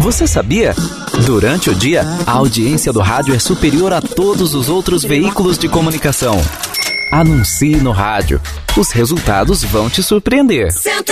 Você sabia? Durante o dia, a audiência do rádio é superior a todos os outros veículos de comunicação. Anuncie no rádio. Os resultados vão te surpreender.